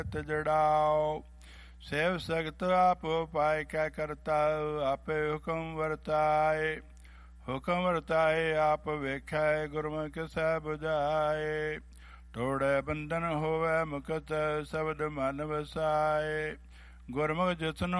ਜੜਾਓ। Save ਸਗਤ ਆਪ ਉਪਾਇ ਕੈ ਕਰਤਾ, ਆਪੇ ਹੁਕਮ ਵਰਤਾਏ। ਹੁਕਮ ਵਰਤਾਏ ਆਪ ਵੇਖੈ, ਗੁਰਮੁਖ ਸਹਿ ਬੁਝਾਏ। ਤੋੜੈ ਬੰਧਨ ਹੋਵੈ ਮੁਕਤ, ਸ਼ਬਦ ਮਨ ਵਸਾਏ। ਗੁਰਮੁਖ ਜਿਸਨੂੰ